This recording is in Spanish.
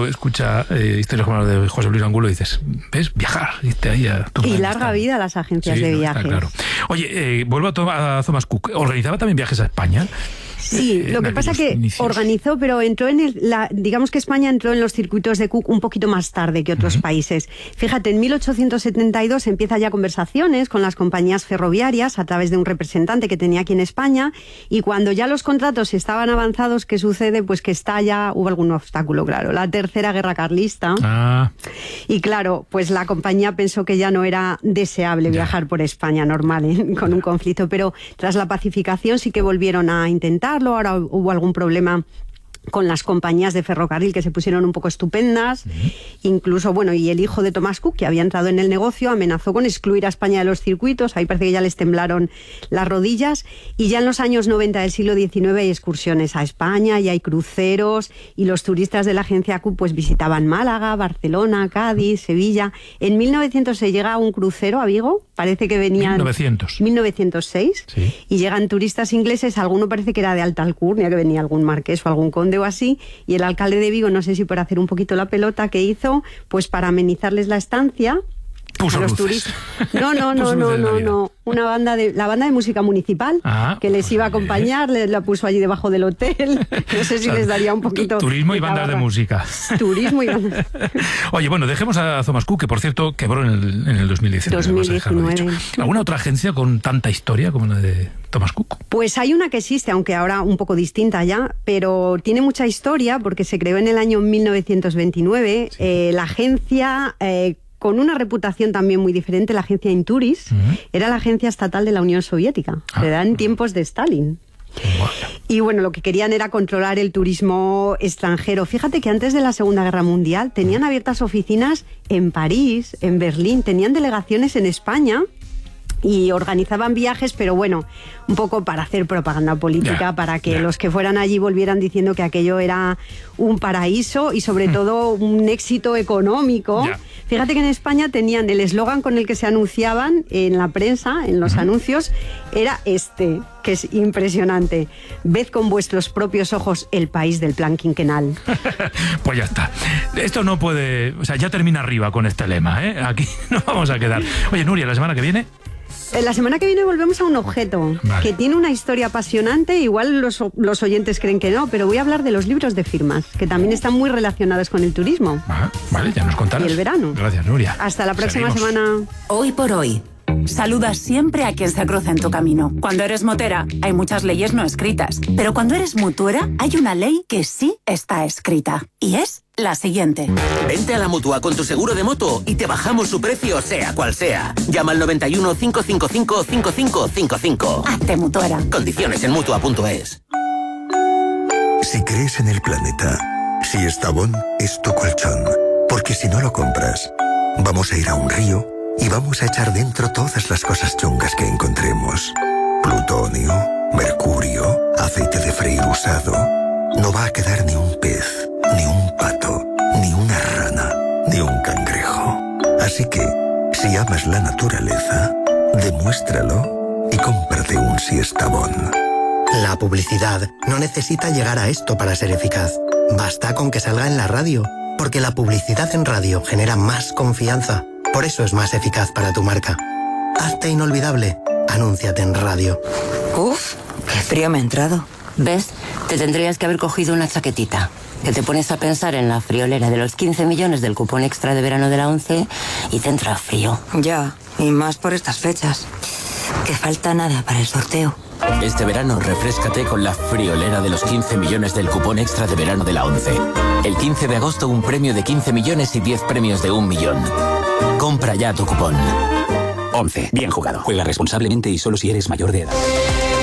uno escucha historias como las de José Luis Angulo, dices, ¿ves? Viajar. Ahí y larga vida a las agencias de viajes. Claro. Oye, vuelvo a Thomas Cook. ¿Organizaba también viajes a España? Sí, lo que pasa es que organizó, pero entró digamos que España entró en los circuitos de Cook un poquito más tarde que otros países. Fíjate, en 1872 empieza ya conversaciones con las compañías ferroviarias a través de un representante que tenía aquí en España, y cuando ya los contratos estaban avanzados, ¿qué sucede? Pues que hubo algún obstáculo, claro, la Tercera Guerra Carlista. Y claro, pues la compañía pensó que ya no era deseable viajar por España normal, con un conflicto, pero tras la pacificación sí que volvieron a intentar. Ahora hubo algún problema con las compañías de ferrocarril que se pusieron un poco estupendas. Incluso, y el hijo de Thomas Cook, que había entrado en el negocio, amenazó con excluir a España de los circuitos. Ahí parece que ya les temblaron las rodillas. Y ya en los años 90 del siglo XIX hay excursiones a España y hay cruceros, y los turistas de la agencia Cook pues visitaban Málaga, Barcelona, Cádiz, Sevilla. En 1900 se llega a un crucero a Vigo, parece que venían... 1906. Sí. Y llegan turistas ingleses, alguno parece que era de alta alcurnia, que venía algún marqués o algún conde o así, y el alcalde de Vigo, no sé si por hacer un poquito la pelota, que hizo, pues para amenizarles la estancia, puso a los luces. turistas. No. La banda de música municipal que les iba a acompañar, la puso allí debajo del hotel. No sé si les daría un poquito. Turismo y bandas de música. Turismo y bandas. Oye, dejemos a Thomas Cook, que por cierto quebró en el 2019. 2019. ¿Alguna otra agencia con tanta historia como la de Thomas Cook? Pues hay una que existe, aunque ahora un poco distinta ya, pero tiene mucha historia porque se creó en el año 1929. La agencia... con una reputación también muy diferente, la agencia Inturis, era la agencia estatal de la Unión Soviética, creada en tiempos de Stalin. Y lo que querían era controlar el turismo extranjero. Fíjate que antes de la Segunda Guerra Mundial tenían abiertas oficinas en París, en Berlín, tenían delegaciones en España y organizaban viajes, pero un poco para hacer propaganda política, para que los que fueran allí volvieran diciendo que aquello era un paraíso y sobre todo un éxito económico. Fíjate que en España tenían el eslogan con el que se anunciaban en la prensa, en los anuncios, era que es impresionante: ved con vuestros propios ojos el país del plan quinquenal. Pues ya está. Esto no puede... ya termina arriba con este lema, ¿eh? Aquí nos vamos a quedar. Oye, Nuria, ¿la semana que viene? La semana que viene volvemos a un objeto que tiene una historia apasionante. Igual los oyentes creen que no, pero voy a hablar de los libros de firmas, que también están muy relacionados con el turismo. Vale, ya nos contarás. Y el verano. Gracias, Nuria. Hasta la próxima semana. Hoy por hoy. Saluda siempre a quien se cruza en tu camino. Cuando eres motera, hay muchas leyes no escritas. Pero cuando eres mutuera, hay una ley que sí está escrita. Y es la siguiente. Vente a la Mutua con tu seguro de moto y te bajamos su precio, sea cual sea. Llama al 91 555 5555. Hazte mutuera. Condiciones en Mutua.es. Si crees en el planeta, si Estavón es tu colchón. Porque si no lo compras, vamos a ir a un río y vamos a echar dentro todas las cosas chungas que encontremos. Plutonio, mercurio, aceite de freír usado. No va a quedar ni un pez, ni un pato, ni una rana, ni un cangrejo. Así que, si amas la naturaleza, demuéstralo y cómprate un Siestabón. La publicidad no necesita llegar a esto para ser eficaz. Basta con que salga en la radio, porque la publicidad en radio genera más confianza. Por eso es más eficaz para tu marca. Hazte inolvidable. Anúnciate en radio. Uf, qué frío me ha entrado. ¿Ves? Te tendrías que haber cogido una chaquetita. Que te pones a pensar en la friolera de los 15 millones del cupón extra de verano de la ONCE y te entra frío. Ya, y más por estas fechas. Que falta nada para el sorteo. Este verano refréscate con la friolera de los 15 millones del cupón extra de verano de la ONCE. El 15 de agosto un premio de 15 millones y 10 premios de 1 millón. Compra ya tu cupón. ONCE, bien jugado. Juega responsablemente y solo si eres mayor de edad.